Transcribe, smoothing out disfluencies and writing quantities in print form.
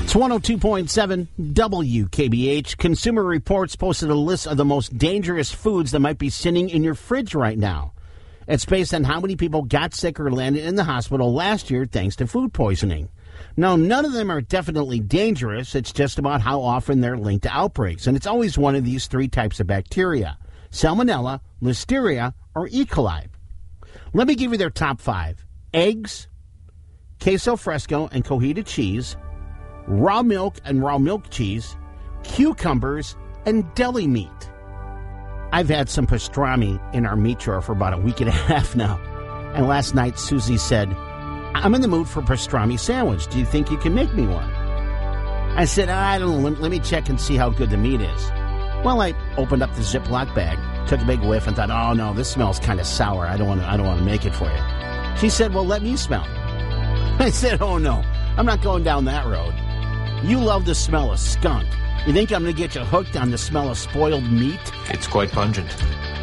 It's 102.7 WKBH. Consumer Reports posted a list of the most dangerous foods that might be sitting in your fridge right now. It's based on how many people got sick or landed in the hospital last year thanks to food poisoning. Now, none of them are definitely dangerous. It's just about how often they're linked to outbreaks. And it's always one of these three types of bacteria: Salmonella, Listeria, or E. coli. Let me give you their top five: eggs, queso fresco and cojita cheese, raw milk and raw milk cheese, cucumbers, and deli meat. I've had some pastrami in our meat drawer for about a week and a half now. And last night, Susie said, "I'm in the mood for a pastrami sandwich. Do you think you can make me one?" I said, "I don't know. Let me check and see how good the meat is." Well, I opened up the Ziploc bag, took a big whiff, and thought, "Oh no, this smells kind of sour. I don't want to make it for you." She said, "Well, let me smell it." I said, "Oh no, I'm not going down that road. You love the smell of skunk. You think I'm going to get you hooked on the smell of spoiled meat?" It's quite pungent.